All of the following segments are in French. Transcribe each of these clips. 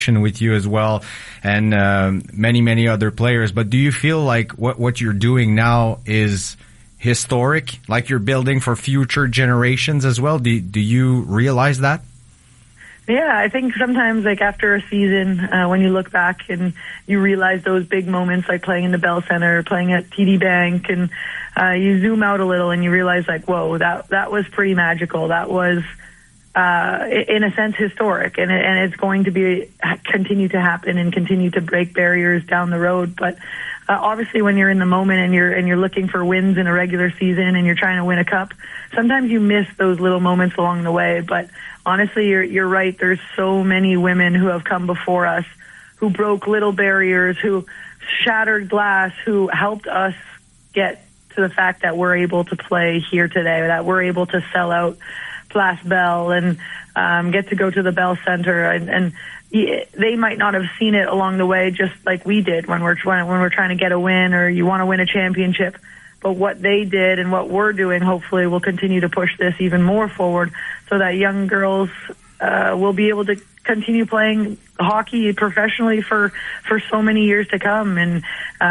with you as well, and many other players. But do you feel like what you're doing now is historic, like you're building for future generations as well? Do you realize that? Yeah, I think sometimes, like after a season, when you look back and you realize those big moments, like playing in the Bell Center, playing at TD Bank, and you zoom out a little and you realize, like, whoa, that was pretty magical. That was, in a sense, historic, and it's going to continue to happen and continue to break barriers down the road. But obviously, when you're in the moment and you're looking for wins in a regular season and you're trying to win a cup, sometimes you miss those little moments along the way. But honestly, you're right. There's so many women who have come before us, who broke little barriers, who shattered glass, who helped us get to the fact that we're able to play here today, that we're able to sell out Place Bell and get to go to the Bell Center, and they might not have seen it along the way, just like we did when we're trying to get a win, or you want to win a championship. But what they did and what we're doing, hopefully, will continue to push this even more forward, so that young girls will be able to continue playing hockey professionally for so many years to come. And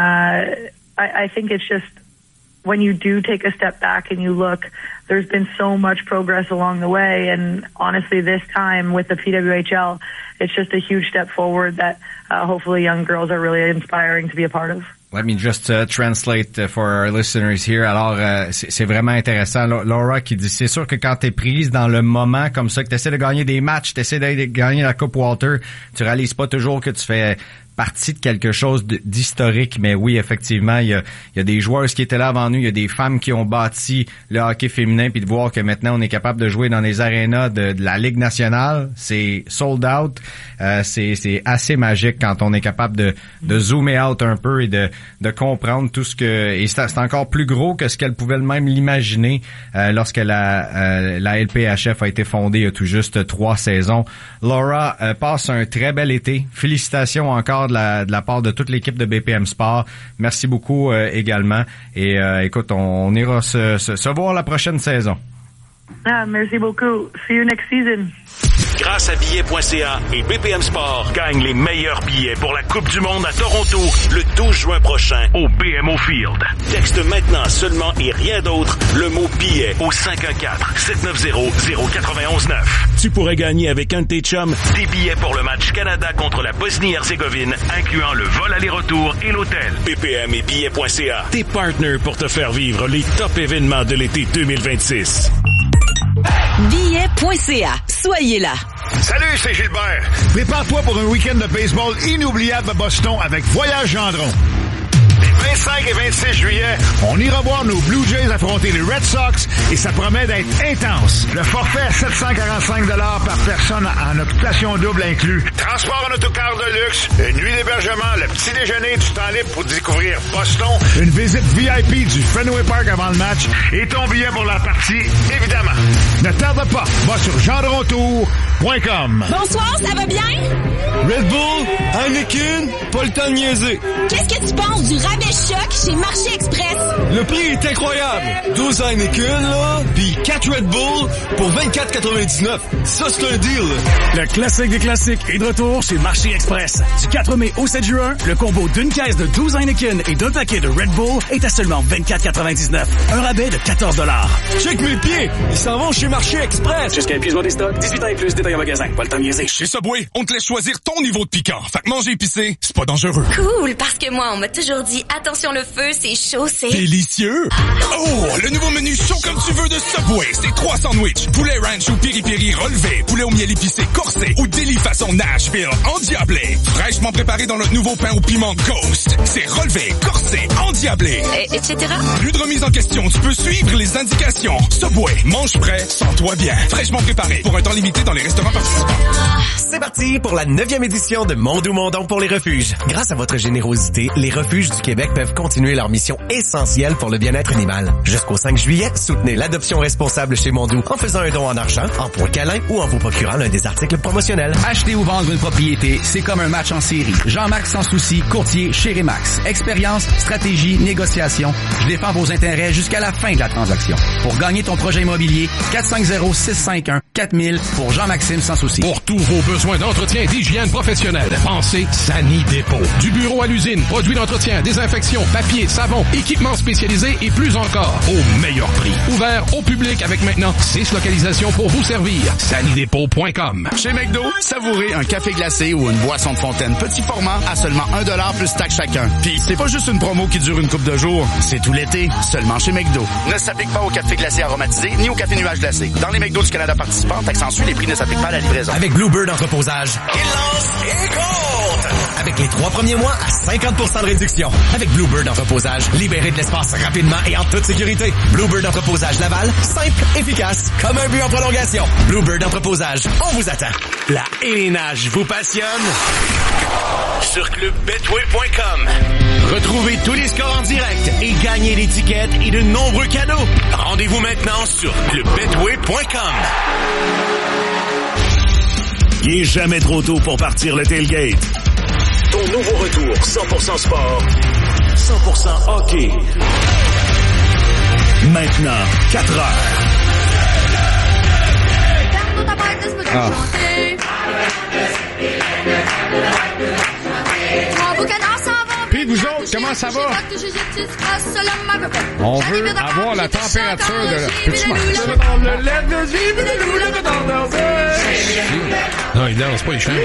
I think it's just, when you do take a step back and you look, there's been so much progress along the way. And honestly, this time with the PWHL, it's just a huge step forward that hopefully young girls are really inspiring to be a part of. Let me just translate for our listeners here. Alors, c'est vraiment intéressant. Laura qui dit, c'est sûr que quand t'es prise dans le moment comme ça, que t'essaies de gagner des matchs, t'essaies de gagner la Coupe Walter, tu réalises pas toujours que tu fais partie de quelque chose d'historique, mais oui, effectivement, il y a des joueurs qui étaient là avant nous, il y a des femmes qui ont bâti le hockey féminin, puis de voir que maintenant on est capable de jouer dans les arénas de la Ligue nationale, c'est sold out, c'est assez magique quand on est capable de zoomer out un peu et de comprendre tout ce que, et c'est encore plus gros que ce qu'elle pouvait même l'imaginer lorsque la LPHF a été fondée il y a tout juste 3 saisons. Laura, passe un très bel été. Félicitations encore de la part de toute l'équipe de BPM Sport. Merci beaucoup également. Et écoute, on ira se voir la prochaine saison. Merci beaucoup. See you next season. Grâce à billets.ca et BPM Sport, gagne les meilleurs billets pour la Coupe du Monde à Toronto le 12 juin prochain au BMO Field. Texte maintenant seulement et rien d'autre le mot billet au 514-790-0919. Tu pourrais gagner avec un de tes chums des billets pour le match Canada contre la Bosnie-Herzégovine, incluant le vol aller-retour et l'hôtel. BPM et billets.ca, tes partners pour te faire vivre les top événements de l'été 2026. Billets.ca. Soyez là. Salut, c'est Gilbert. Prépare-toi pour un week-end de baseball inoubliable à Boston avec Voyage Gendron. Les 25 et 26 juillet, on ira voir nos Blue Jays affronter les Red Sox et ça promet d'être intense. Le forfait à 745 $ par personne en occupation double inclus. Transport en autocar de luxe, une nuit d'hébergement, le petit déjeuner, du temps libre pour découvrir Boston, une visite VIP du Fenway Park avant le match et ton billet pour la partie, évidemment. Ne tarde pas, va sur gendrontour.com. Bonsoir, ça va bien? Red Bull, Heineken, pas le temps de niaiser. Qu'est-ce que tu penses du rabais choc chez Marché Express? Le prix est incroyable. 12 Heineken, là, pis 4 Red Bull pour 24,99. Ça, c'est un deal. Le classique des classiques est de retour chez Marché Express. Du 4 mai au 7 juin, le combo d'une caisse de 12 Heineken et d'un paquet de Red Bull est à seulement 24,99. Un rabais de 14 $. Check mes pieds, ils s'en vont chez Marché Express. Jusqu'à épuisement des stocks, 18 ans et plus, détail en magasin. Pas le temps de niaiser. Chez Subway, on te laisse choisir ton niveau de piquant. Fait que manger épicé, c'est pas dangereux. Cool, parce que moi, on m'a toujours dit, attention le feu, c'est chaud, c'est... Délicieux! Oh, le nouveau menu chaud comme tu veux de Subway. C'est 3 sandwichs, poulet ranch ou piri-piri relevé, poulet au miel épicé corsé ou délit façon Nashville endiablé. Fraîchement préparé dans notre nouveau pain au piment Ghost. C'est relevé, corsé, endiablé. Etc. Plus de remise en question, tu peux suivre les indications. Subway, mange frais, sens-toi bien. Fraîchement préparé pour un temps limité dans les restaurants participants. C'est parti pour la 9e édition de Mon Doux Mon Don pour les refuges. Grâce à votre générosité, les refuges du Québec peuvent continuer continuer leur mission essentielle pour le bien-être animal. Jusqu'au 5 juillet, soutenez l'adoption responsable chez Mondou en faisant un don en argent, en points câlins ou en vous procurant l'un des articles promotionnels. Acheter ou vendre une propriété, c'est comme un match en série. Jean-Marc Sans Souci, courtier chez Remax. Expérience, stratégie, négociation. Je défends vos intérêts jusqu'à la fin de la transaction. Pour gagner ton projet immobilier, 450-651-4000 pour Jean-Maxime Sans Souci. Pour tous vos besoins d'entretien et d'hygiène professionnelle, pensez Sani Dépôt. Du bureau à l'usine, produits d'entretien, désinfection, papier, savon, équipements spécialisés et plus encore, au meilleur prix. Ouvert au public avec maintenant 6 localisations pour vous servir. Sanidépôt.com. Chez McDo, savourez un café glacé ou une boisson de fontaine petit format à seulement $1 plus taxe chacun. Puis c'est pas juste une promo qui dure une couple de jours, c'est tout l'été, seulement chez McDo. Ne s'applique pas au café glacé aromatisé ni au café nuage glacé. Dans les McDo du Canada participants, taxe en Suisse, les prix ne s'appliquent pas à la livraison. Avec Bluebird Entreposage, il lance et compte! Avec les 3 premiers mois à 50% de réduction. Avec Bluebird Entreposage, libérez de l'espace rapidement et en toute sécurité. Bluebird Entreposage Laval, simple, efficace, comme un but en prolongation. Bluebird Entreposage, on vous attend. La élénage vous passionne? Sur clubbetway.com. Retrouvez tous les scores en direct et gagnez des tickets et de nombreux cadeaux. Rendez-vous maintenant sur clubbetway.com. Il est jamais trop tôt pour partir le tailgate. Ton nouveau retour 100% sport, 100% hockey. Maintenant, 4 heures. Puis vous autres, comment ça va? On veut avoir la température de... Peux-tu Non, il danse pas, il chante.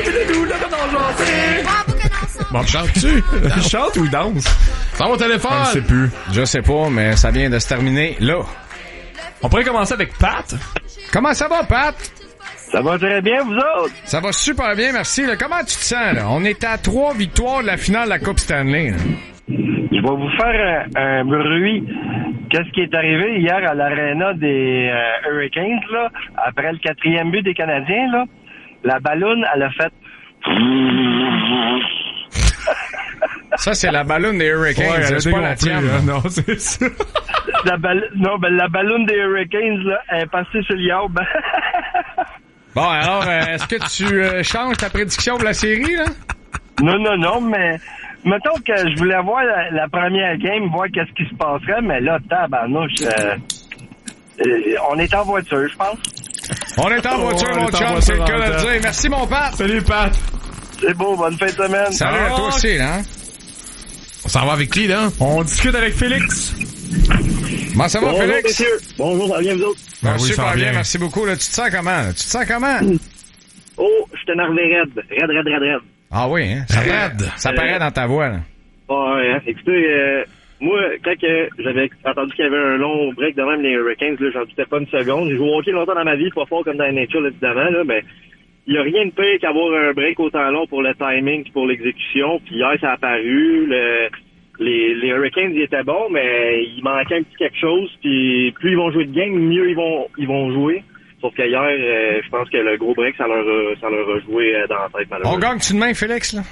Bon, chante-tu? Il chante ou il danse? Dans mon téléphone! Je sais plus. Je sais pas, mais ça vient de se terminer là. On pourrait commencer avec Pat. Comment ça va, Pat? Ça va très bien, vous autres? Ça va super bien, merci. Là, comment tu te sens, là? On est à 3 victoires de la finale de la Coupe Stanley. Là. Je vais vous faire un bruit. Qu'est-ce qui est arrivé hier à l'aréna des Hurricanes, là, après le 4e but des Canadiens, là? La balloune, elle a fait... Ça, c'est la balloune des Hurricanes, ouais, c'est pas la tienne. Hein? Non, c'est ça. La balloune des Hurricanes, là, elle est passée sur le yacht. Bon, alors, est-ce que tu changes ta prédiction pour la série, là? Non, mais mettons que je voulais voir la première game, voir qu'est-ce qui se passerait, mais là, tabarnouche, on est en voiture, je pense. On est en voiture, mon chum, c'est le cas de le dire. Merci, mon Pat. Salut, Pat. C'est beau, bonne fin de semaine. Salut à toi aussi, hein? On s'en va avec qui, là? On discute avec Félix. Comment ça va, bonjour, Félix? Messieurs. Bonjour, ça va bien, vous autres? Ben oui, super bien, merci beaucoup. Là, tu te sens comment? Là? Tu te sens comment? Oh, je suis énervé raide. Ah oui, hein? Ça paraît dans ta voix, là. Ouais, hein? Écoutez, moi, quand j'avais entendu qu'il y avait un long break de même les Hurricanes, là, j'en doutais pas une seconde. J'ai joué au hockey longtemps dans ma vie, pas fort comme dans la nature, évidemment, là, mais il y a rien de pire qu'avoir un break autant long pour le timing et pour l'exécution. Puis hier, ça a apparu. Les Hurricanes, ils étaient bons, mais il manquait un petit quelque chose. Puis plus ils vont jouer de game, mieux ils vont jouer. Sauf qu'hier, je pense que le gros break, ça leur a joué dans la tête, malheureusement. On gagne-tu demain, Félix, là?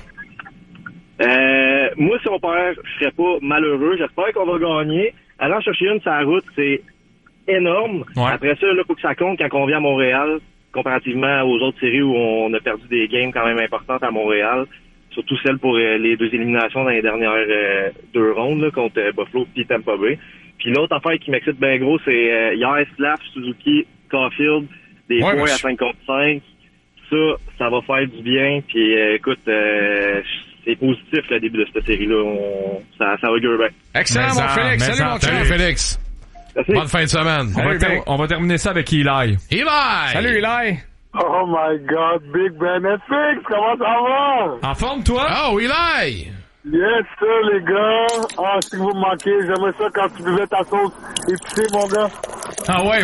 Moi, si on perd, je serais pas malheureux. J'espère qu'on va gagner. Aller en chercher une sur la route, c'est énorme. Ouais. Après ça, là, faut que ça compte quand on vient à Montréal, comparativement aux autres séries où on a perdu des games quand même importantes à Montréal. Surtout celle pour les 2 éliminations dans les dernières 2 rondes là, contre Buffalo et Tampa Bay. Puis l'autre affaire qui m'excite bien gros, c'est hier, Slav, Suzuki, Caulfield, des points à 5 contre 5. Ça va faire du bien. Puis écoute, c'est positif le début de cette série-là. Ça augure bien. Excellent, mon Félix. Salut, mon Salut, Félix. Merci. Bonne fin de semaine. On va terminer ça avec Eli. Eli! Salut, Eli. Oh my God, Big Benefix, comment ça va? En forme, toi? Oh, Eli! Yes, sir, les gars. Ah, si vous me manquez, j'aimais ça quand tu buvais ta sauce épicée, mon gars. Ah ouais.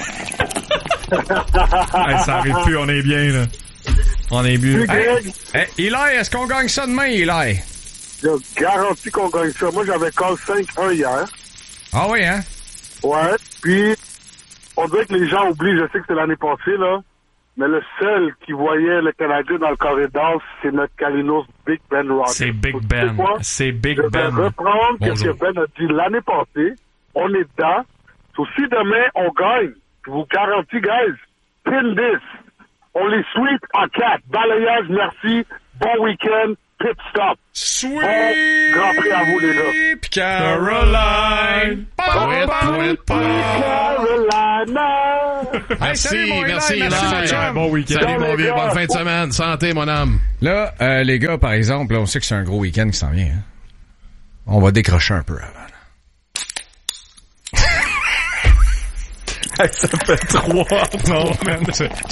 Hey, ça arrive plus, on est bien, là. On est bien. Hey, Eli, est-ce qu'on gagne ça demain, Eli? Je garantis qu'on gagne ça. Moi, j'avais call 5-1 hier. Ah oui, hein? Ouais, puis on dirait que les gens oublient, je sais que c'est l'année passée, là. mais le seul qui voyait le Canadien dans le corridor, c'est notre Carlinos Big Ben Rogers. C'est Big Ben. C'est Big Ben. Ben. Je vais reprendre ce que Ben a dit l'année passée. On est dedans. So, si demain, on gagne, je vous garantis, guys, pin this. On les sweep en 4. Balayage, merci. Bon week-end. Pit stop. Sweep! Bon Grand Prix à vous, les gars. Caroline! Carolina! Merci, merci, Eli. Bon week-end. Salut, mon vieux. Bonne fin de semaine. Santé, mon âme. Là, les gars, par exemple, là, on sait que c'est un gros week-end qui s'en vient. Hein? On va décrocher un peu avant. Ça fait 3 non, man,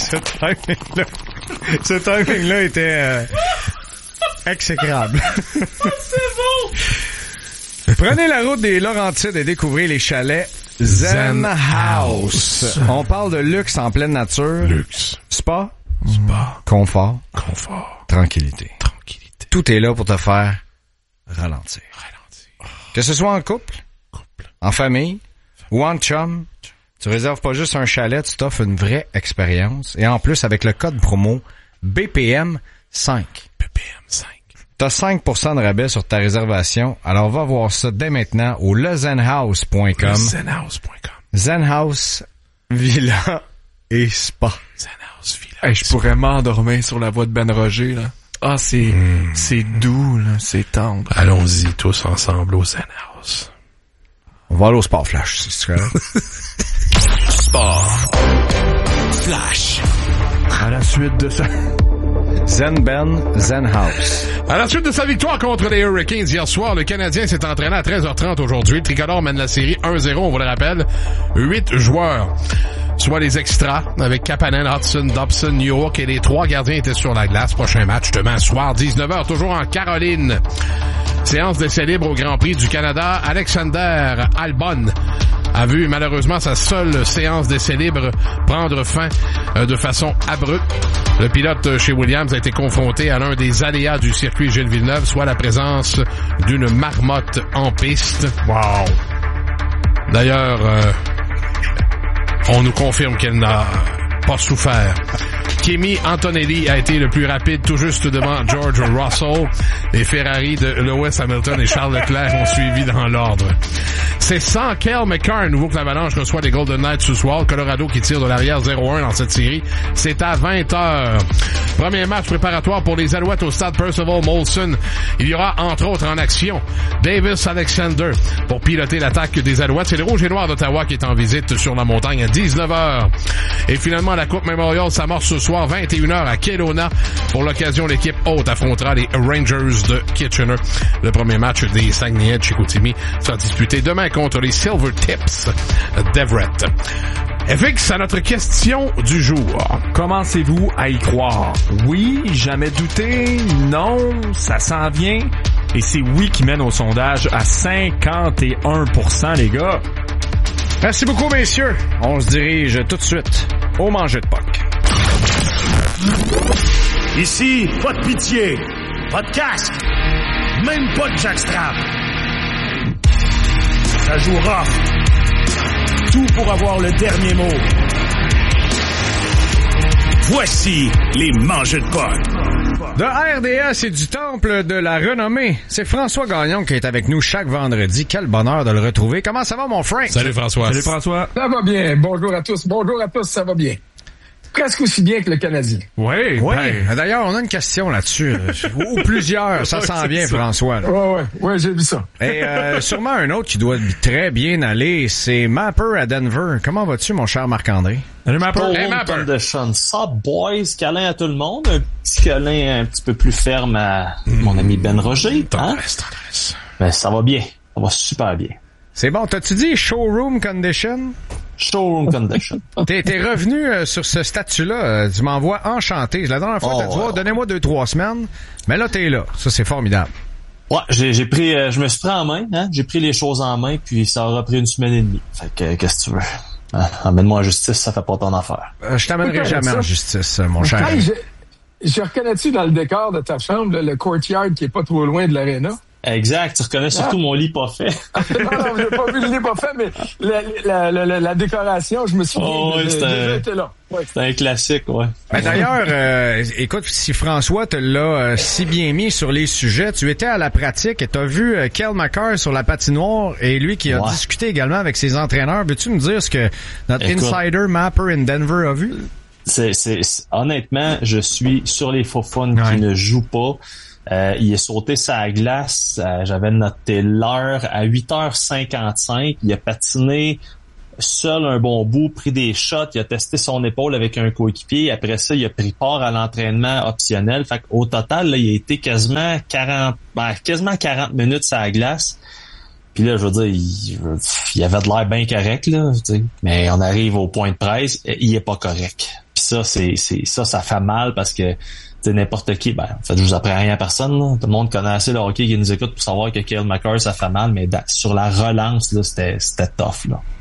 ce timing-là était exécrable. C'est bon! Prenez la route des Laurentides et découvrez les chalets Zen House. On parle de luxe en pleine nature. Luxe. Spa. Confort. Tranquillité. Tout est là pour te faire ralentir. Que ce soit en couple. En famille. Ou en chum. Tu réserves pas juste un chalet, tu t'offres une vraie expérience. Et en plus, avec le code promo BPM5. T'as 5% de rabais sur ta réservation. Alors va voir ça dès maintenant au lezenhouse.com. Zenhouse Villa et Spa. Zenhouse Villa. Hey, je pourrais m'endormir sur la voix de Ben Roger, là. Ah, c'est doux, là. C'est tendre. Allons-y tous ensemble au Zenhouse. On va aller au Sport Flash, si tu veux. Sport Flash. À la suite de ça. Zen House. À la suite de sa victoire contre les Hurricanes hier soir, le Canadien s'est entraîné à 13h30 aujourd'hui. Le Tricolore mène la série 1-0, on vous le rappelle. 8 joueurs, soit les extras, avec Kapanen, Hudson, Dobson, New York, et les 3 gardiens étaient sur la glace. Prochain match demain soir, 19h, toujours en Caroline. Séance d'essai libre au Grand Prix du Canada. Alexander Albon a vu malheureusement sa seule séance d'essai libre prendre fin de façon abrupte. Le pilote chez Williams a été confronté à l'un des aléas du circuit Gilles Villeneuve, soit la présence d'une marmotte en piste. Wow! D'ailleurs, on nous confirme qu'elle n'a pas souffert. Kimi Antonelli a été le plus rapide, tout juste devant George Russell. Les Ferrari de Lewis Hamilton et Charles Leclerc ont suivi dans l'ordre. C'est sans Cale Makar, nouveau que l'Avalanche reçoit les Golden Knights ce soir. Colorado qui tire de l'arrière 0-1 dans cette série. C'est à 20h. Premier match préparatoire pour les Alouettes au stade Percival Molson. Il y aura entre autres en action Davis Alexander pour piloter l'attaque des Alouettes. C'est le Rouge et Noir d'Ottawa qui est en visite sur la montagne à 19h. Et finalement, la Coupe Memorial s'amorce ce soir 21h à Kelowna. Pour l'occasion, l'équipe haute affrontera les Rangers de Kitchener. Le premier match des Saguenayens de Chicoutimi sera disputé demain contre les Silver Tips d'Everett. FX, à notre question du jour. Commencez-vous à y croire? Oui, jamais douté. Non, ça s'en vient. Et c'est oui qui mène au sondage à 51%, les gars. Merci beaucoup, messieurs. On se dirige tout de suite au manger de Pâques. Ici, pas de pitié, pas de casque, même pas de jackstrap. Ça joue rough. Tout pour avoir le dernier mot. Voici les mangeux de Pâques. De RDS et du Temple de la Renommée, c'est François Gagnon qui est avec nous chaque vendredi. Quel bonheur de le retrouver. Comment ça va, mon Frank? Salut, François. Salut, François. Ça va bien. Bonjour à tous, ça va bien. Presque aussi bien que le Canadien. Oui. Ben, d'ailleurs, on a une question là-dessus. Ou plusieurs, ça sent bien, François. Ouais, j'ai vu ça. Et sûrement un autre qui doit très bien aller, c'est Mapper à Denver. Comment vas-tu, mon cher Marc-André? Salut, Mapper. Hey, Condition. Ça, boys, câlin à tout le monde. Un petit câlin un petit peu plus ferme à mon ami Ben Roger. Tendresse. Ben, ça va bien. Ça va super bien. C'est bon. T'as-tu dit showroom condition? Showroom condition. T'es revenu sur ce statut-là. Tu m'envoies enchanté. La dernière fois, t'as dit, donnez-moi 2-3 semaines. Mais là, t'es là. Ça, c'est formidable. Ouais, j'ai pris, je me suis pris en main, hein. J'ai pris les choses en main, puis ça aura pris 1 semaine et demie. Fait que, qu'est-ce que tu veux? Emmène-moi en justice, ça fait pas ton affaire. Je t'amènerai jamais en justice, mon cher. Je reconnais-tu dans le décor de ta chambre, le courtyard qui est pas trop loin de l'aréna? Exact, tu reconnais surtout mon lit pas fait. non, j'ai pas vu le lit pas fait, mais la décoration, je me souviens, déjà été là. Ouais. C'est un classique, ouais. Ben d'ailleurs, écoute, si François te l'a si bien mis sur les sujets, tu étais à la pratique et t'as vu Cale Makar sur la patinoire et lui qui a discuté également avec ses entraîneurs. Veux-tu nous dire ce que notre insider Mapper in Denver a vu? Honnêtement, je suis sur les faux fun qui ne jouent pas. Il est sauté sa glace, j'avais noté l'heure à 8h55. Il a patiné seul un bon bout, pris des shots, il a testé son épaule avec un coéquipier. Après ça, il a pris part à l'entraînement optionnel. Fait qu'au total, là, il a été quasiment 40 minutes sur la glace. Puis là, je veux dire, il avait de l'air bien correct, là, t'sais. Mais on arrive au point de presse, il est pas correct. Puis ça, ça fait mal parce que n'importe qui, en fait, je vous apprends rien à personne, là. Tout le monde connaît assez le hockey qui nous écoute pour savoir que Cale Makar, ça fait mal, mais sur la relance, là, c'était tough, là.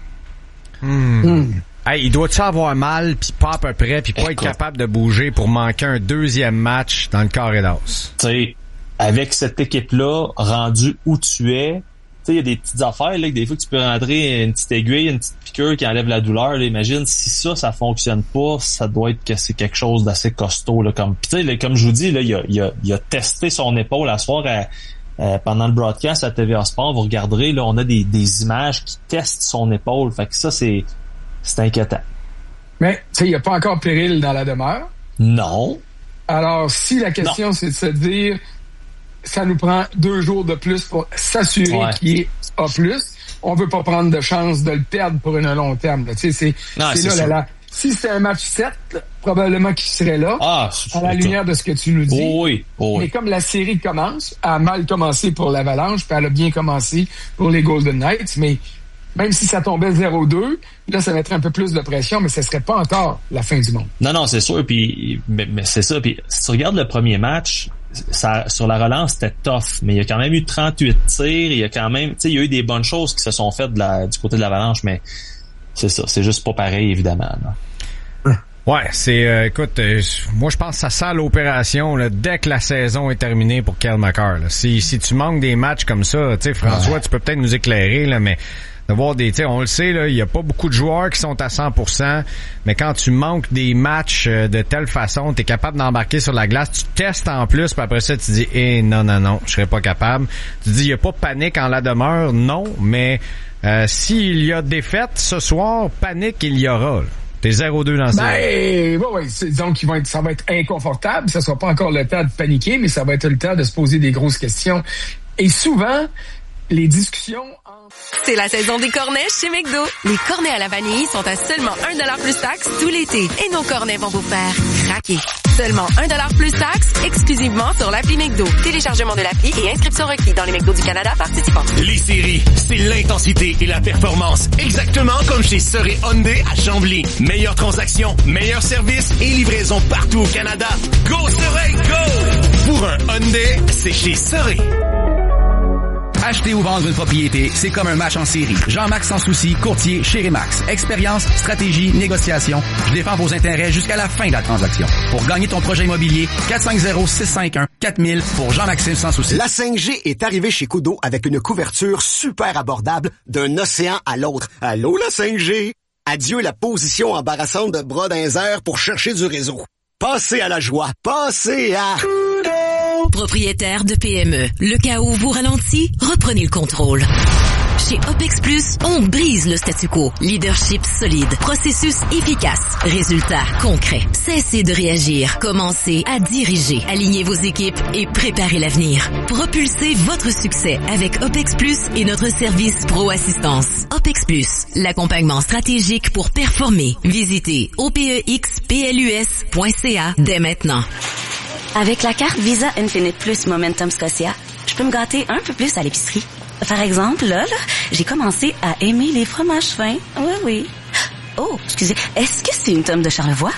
Hey, il doit-tu avoir mal, puis pas à peu près, puis pas être capable de bouger pour manquer un deuxième match dans le carré d'as? Tu sais, avec cette équipe-là, rendu où tu es, il y a des petites affaires, là, que des fois que tu peux rentrer une petite aiguille, une petite piqûre qui enlève la douleur, là. Imagine, si ça fonctionne pas, ça doit être que c'est quelque chose d'assez costaud, là, comme je vous dis, là, il a testé son épaule à soir pendant le broadcast à TVA Sport. Vous regarderez, là, on a des images qui testent son épaule. Fait que ça, c'est inquiétant. Mais, tu sais, il n'y a pas encore péril dans la demeure. Non. Alors, si la question, c'est de se dire, ça nous prend 2 jours de plus pour s'assurer qu'il est A+, on veut pas prendre de chance de le perdre pour un long terme. Tu sais, c'est là. Si c'était un match 7, probablement qu'il serait là, à la lumière de ce que tu nous dis. Oui. Mais comme la série commence, elle a mal commencé pour l'Avalanche, puis elle a bien commencé pour les Golden Knights, mais même si ça tombait 0-2, là, ça mettrait un peu plus de pression, mais ce serait pas encore la fin du monde. Non, c'est sûr, mais c'est ça. Puis si tu regardes le premier match, sur la relance, c'était tough, mais il y a quand même eu 38 tirs, il y a quand même, il y a eu des bonnes choses qui se sont faites du côté de l'Avalanche, mais c'est ça, c'est juste pas pareil, évidemment, là. Ouais, écoute, moi je pense que ça sent l'opération là, dès que la saison est terminée pour Cale Makar. Si tu manques des matchs comme ça, tu sais, François, tu peux peut-être nous éclairer, là, mais d'avoir on le sait, là, il y a pas beaucoup de joueurs qui sont à 100%, mais quand tu manques des matchs de telle façon, t'es capable d'embarquer sur la glace, tu testes en plus, puis après ça, tu dis, non, je serais pas capable. Tu dis, il y a pas de panique en la demeure, non, mais s'il y a défaite ce soir, panique il y aura, là. T'es 0-2 dans ça. Donc ça va être inconfortable. Ça sera pas encore le temps de paniquer, mais ça va être le temps de se poser des grosses questions. Et souvent, les discussions... C'est la saison des cornets chez McDo. Les cornets à la vanille sont à seulement 1$ plus taxe tout l'été. Et nos cornets vont vous faire craquer. Seulement 1$ plus taxe, exclusivement sur l'appli McDo. Téléchargement de l'appli et inscription requis dans les McDo du Canada participants. Les séries, c'est l'intensité et la performance. Exactement comme chez Seuret Hyundai à Chambly. Meilleure transaction, meilleur service et livraison partout au Canada. Go Seuret, go! Pour un Hyundai, c'est chez Seuret. Acheter ou vendre une propriété, c'est comme un match en série. Jean-Marc Sansouci, courtier chez Remax. Expérience, stratégie, négociation. Je défends vos intérêts jusqu'à la fin de la transaction. Pour gagner ton projet immobilier, 450-651-4000 pour Jean-Maxime Sansouci. La 5G est arrivée chez Kudo avec une couverture super abordable d'un océan à l'autre. Allô, la 5G? Adieu la position embarrassante de bras dans les airs pour chercher du réseau. Passez à la joie. Passez à... Propriétaire de PME, le chaos vous ralentit, reprenez le contrôle. Chez OPEX Plus, on brise le statu quo. Leadership solide, processus efficace, résultats concrets. Cessez de réagir, commencez à diriger. Alignez vos équipes et préparez l'avenir. Propulsez votre succès avec OPEX Plus et notre service Pro Assistance. OPEX Plus, l'accompagnement stratégique pour performer. Visitez opexplus.ca dès maintenant. Avec la carte Visa Infinite Plus Momentum Scotia, je peux me gâter un peu plus à l'épicerie. Par exemple, là, j'ai commencé à aimer les fromages fins. Oui. Oh, excusez, est-ce que c'est une tome de Charlevoix?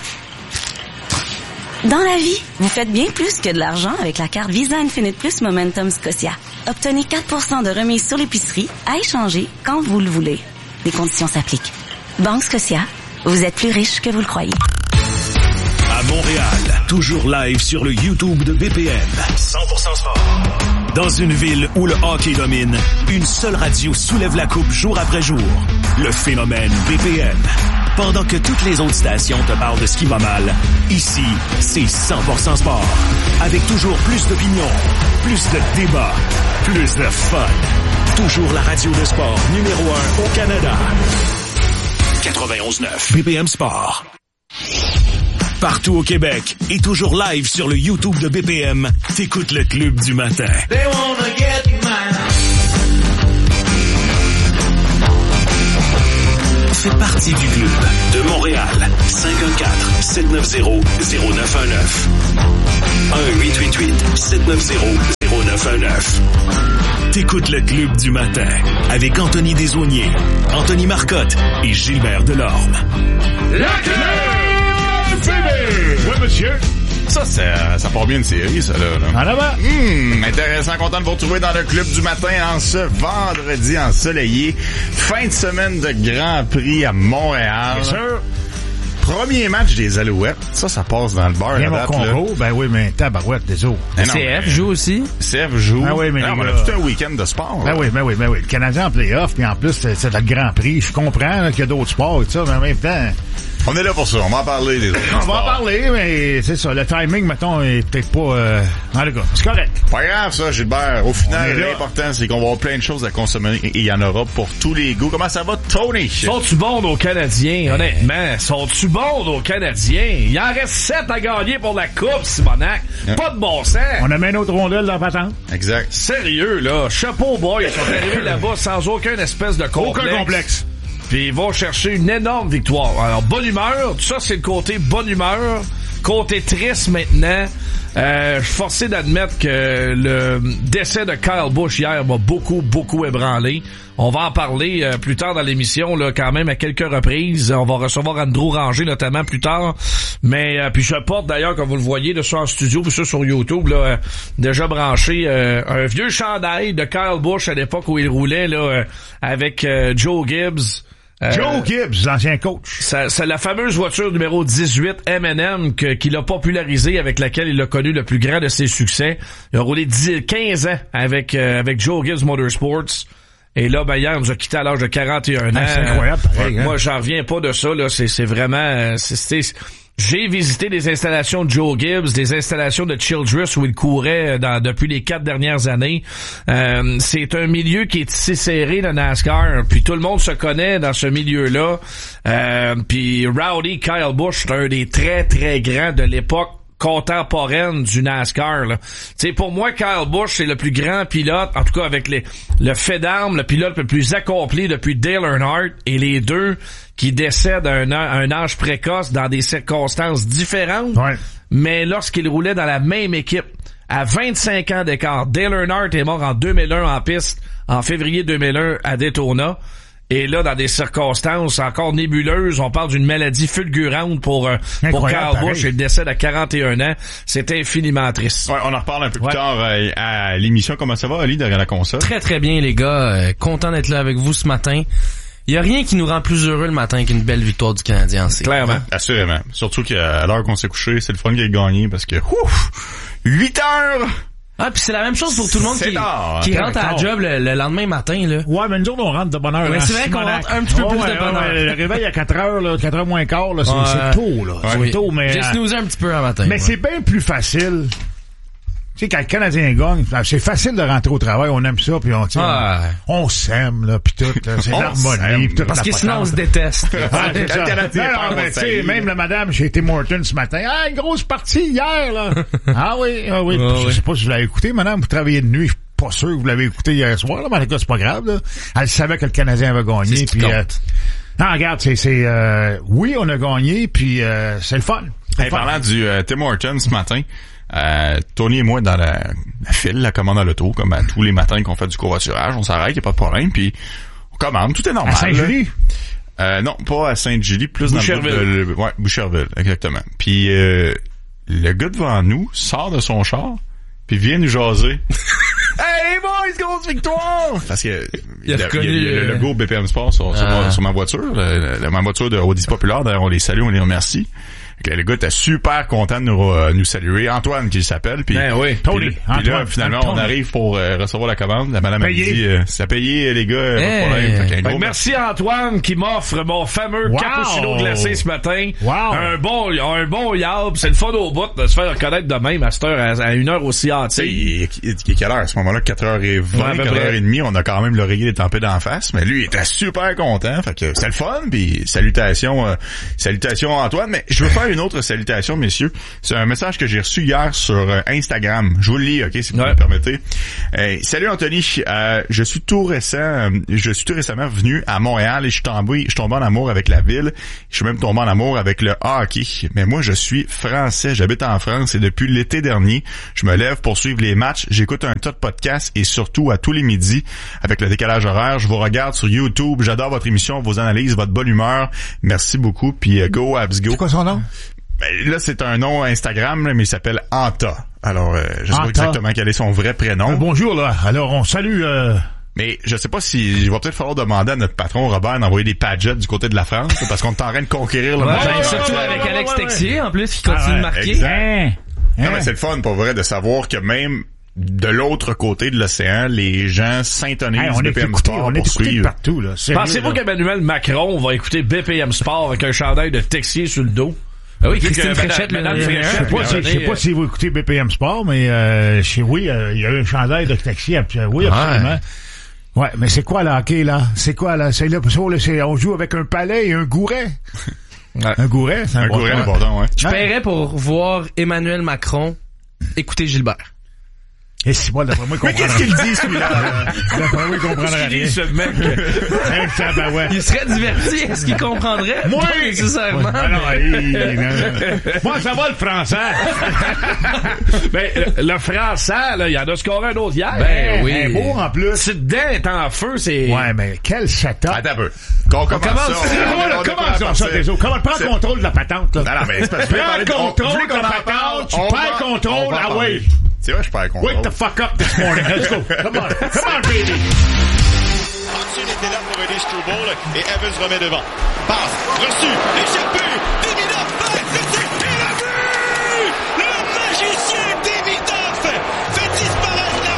Dans la vie, vous faites bien plus que de l'argent avec la carte Visa Infinite Plus Momentum Scotia. Obtenez 4% de remise sur l'épicerie à échanger quand vous le voulez. Les conditions s'appliquent. Banque Scotia, vous êtes plus riche que vous le croyez. À Montréal, toujours live sur le YouTube de BPM. 100% sport. Dans une ville où le hockey domine, une seule radio soulève la coupe jour après jour. Le phénomène BPM. Pendant que toutes les autres stations te parlent de ce qui va mal, ici, c'est 100% sport. Avec toujours plus d'opinions, plus de débats, plus de fun. Toujours la radio de sport numéro 1 au Canada. 91.9 BPM Sport. Partout au Québec et toujours live sur le YouTube de BPM, t'écoutes le Club du matin. They wanna get mine. Fais partie du club de Montréal. 514-790-0919. 1-888-790-0919. T'écoutes le Club du matin avec Anthony Desaulniers, Anthony Marcotte et Gilbert Delorme. Le Club! Oui, monsieur. Ça part bien une série, ça, là. En avant. Intéressant, content de vous retrouver dans le Club du matin en ce vendredi ensoleillé. Fin de semaine de Grand Prix à Montréal. Bien sûr. Premier match des Alouettes. Ça passe dans le bar. Bien mon Congo. Ben oui, mais tabarouette, des autres. CF joue aussi. CF joue. Ben oui, mais on a tout un week-end de sport. Ben oui. Le Canadien en play-off, puis en plus, c'est le Grand Prix. Je comprends là, qu'il y a d'autres sports et tout ça, mais en même temps... On est là pour ça, on va en parler des autres. On va en parler, mais c'est ça, le timing, mettons, est peut-être pas... En tout cas, c'est correct. Pas grave, ça, Gilbert. Au final, l'important, c'est qu'on va avoir plein de choses à consommer et il y en aura pour tous les goûts. Comment ça va, Tony? Sont-tu bons, nos Canadiens? Honnêtement, sont-tu bons, nos Canadiens? Il en reste 7 à gagner pour la Coupe, Simonac. Pas de bon sens. On a mis une autre rondelle dans la patente. Exact. Sérieux, là. Chapeau, boy. Ils sont arrivés là-bas sans aucun espèce de complexe. Aucun complexe. Puis ils vont chercher une énorme victoire. Alors, bonne humeur. Tout ça, c'est le côté bonne humeur. Côté triste maintenant. Je suis forcé d'admettre que le décès de Kyle Busch hier m'a beaucoup ébranlé. On va en parler plus tard dans l'émission, là, quand même à quelques reprises. On va recevoir Andrew Ranger notamment plus tard. Mais puis je porte d'ailleurs, comme vous le voyez, de ça en studio, puis ça sur YouTube, là, déjà branché un vieux chandail de Kyle Busch à l'époque où il roulait là avec Joe Gibbs. Joe Gibbs, l'ancien coach. C'est la fameuse voiture numéro 18 M&M qu'il a popularisée, avec laquelle il a connu le plus grand de ses succès. Il a roulé 15 ans avec Joe Gibbs Motorsports. Et là, ben, hier, il nous a quitté à l'âge de 41 ans. C'est incroyable, pareil, Moi, j'en reviens pas de ça, là. C'est vraiment, j'ai visité des installations de Joe Gibbs, des installations de Childress où il courait depuis les 4 dernières années. C'est un milieu qui est tissé serré, le NASCAR. Puis tout le monde se connaît dans ce milieu-là. Puis Rowdy Kyle Busch, c'est un des très, très grands de l'époque contemporaine du NASCAR, là. Tu sais, pour moi, Kyle Busch, c'est le plus grand pilote, en tout cas avec le fait d'armes, le pilote le plus accompli depuis Dale Earnhardt, et les deux qui décèdent à un âge précoce dans des circonstances différentes. Ouais. Mais lorsqu'ils roulaient dans la même équipe, à 25 ans d'écart, Dale Earnhardt est mort en 2001 en piste, en février 2001 à Daytona. Et là, dans des circonstances encore nébuleuses, on parle d'une maladie fulgurante pour Kyle Busch et le décès à 41 ans. C'est infiniment triste. Ouais, on en reparle un peu plus tard à l'émission. Comment ça va, Ali, derrière la console? Très, très bien, les gars. Content d'être là avec vous ce matin. Il y a rien qui nous rend plus heureux le matin qu'une belle victoire du Canadien. Clairement. Assurément. Surtout qu'à l'heure qu'on s'est couché, c'est le fun qu'il ait gagné parce que 8 heures! Ah, puis c'est la même chose pour tout le monde qui rentre à la job le lendemain matin, là. Ouais, mais nous autres, on rentre de bonne heure. Ouais, c'est vrai qu'on rentre un petit peu plus de bonne heure. Le réveil à 4 heures, là, 4 heures moins quart, là, c'est tôt, là. C'est tôt, mais... J'ai snoozé un petit peu un matin. Mais c'est bien plus facile. Tu sais, quand le Canadien gagne, c'est facile de rentrer au travail, on aime ça, puis on s'aime, là, puis tout, là, c'est l'harmonie, puis tout. Parce que sinon, on se déteste. Le Canadien mais tu sais, même la madame chez Tim Hortons ce matin, une grosse partie hier, là. Ah oui. Je sais pas si vous l'avez écouté, madame, vous travaillez de nuit, je suis pas sûr que vous l'avez écouté hier soir, là, mais en tout cas, c'est pas grave, là. Elle savait que le Canadien avait gagné, puis non, regarde, oui, on a gagné, puis c'est le fun. Parlant du Tim Hortons ce matin, Tony et moi dans la file, la commande à l'auto, comme à tous les matins qu'on fait du covoiturage, on s'arrête, y a pas de problème, puis on commande, tout est normal. À Saint-Julie? Non, pas à Sainte-Julie, plus Boucherville. dans le Boucherville, exactement. Puis le gars devant nous sort de son char, puis vient nous jaser. Hey les boys, grosse victoire! Parce que il y a le logo BPM Sport sur ma voiture, ma voiture de Audi Populaire, d'ailleurs on les salue, on les remercie. Le gars était super content de nous saluer. Antoine, qui s'appelle. Puis, oui. Tony. Puis là, finalement, on arrive pour recevoir la commande. La madame a dit, c'est à payer, les gars, pas de problème. Merci Antoine qui m'offre mon fameux cappuccino glacé ce matin. Un bon yab. C'est le fun au bout de se faire reconnaître de même à cette heure, à une heure aussi hâtive. Il est quelle heure à ce moment-là? 4h20, 4h30. On a quand même l'oreiller des tempêtes d'en face. Mais lui, il était super content. Fait que c'était le fun. Puis salutations Antoine. Mais je veux faire une autre salutation, messieurs. C'est un message que j'ai reçu hier sur Instagram. Je vous le lis, ok, si vous me permettez. Salut Anthony, je suis tout récemment venu à Montréal et je suis tombé en amour avec la ville. Je suis même tombé en amour avec le hockey. Mais moi, je suis français. J'habite en France et depuis l'été dernier, je me lève pour suivre les matchs. J'écoute un tas de podcasts et surtout à tous les midis, avec le décalage horaire, je vous regarde sur YouTube. J'adore votre émission, vos analyses, votre bonne humeur. Merci beaucoup. Puis go Abs go. C'est quoi son nom? Là, c'est un nom Instagram, mais il s'appelle Anta. Alors, je sais pas exactement quel est son vrai prénom. Bonjour, là. Alors, on salue... Mais je sais pas si... Il va peut-être falloir demander à notre patron Robert d'envoyer des Padgett du côté de la France, parce qu'on est en train de conquérir le monde. Surtout avec Alex Texier, en plus, qui continue de marquer. Exact. Non, mais c'est le fun, pour vrai, de savoir que même de l'autre côté de l'océan, les gens s'intonisent BPM Sport on est écouté partout, là. Pensez-vous qu'Emmanuel Macron va écouter BPM Sport avec un chandail de Texier sur le dos? Ah oui, Christine Fréchette, je sais pas si vous écoutez BPM Sport, mais il y a eu un chandail de Texier, oui, absolument. Ouais, mais c'est quoi le hockey, là? C'est quoi, là? On joue avec un palais et un gouret. Un gouret, c'est important, ouais. Je paierais pour voir Emmanuel Macron écouter Gilbert. Et si moi, d'après moi, il comprendrait. Mais qu'est-ce qu'il dit, celui-là? D'après moi, il comprendrait rien. Ce mec. Il serait diverti. Est-ce qu'il comprendrait? Moi! Pas nécessairement. Moi, ça va le français. Ben, le français, là, il y en a scoré un autre hier. Ben oui. Un beau, en plus. Si dedans est en feu, c'est... Ouais, mais quel setup. Attends un peu. Qu'on commence ça. Commence ça, Désolé. Prends contrôle de la patente, là. Non, mais c'est parce que prends contrôle de la patente. Tu perds contrôle. Ah oui. C'est vrai, je perds contrôle. Wake the fuck up this morning. Let's go. Come on, baby. Hudson était là pour aider Struble et Evans remet devant. Passe, reçu, échappé,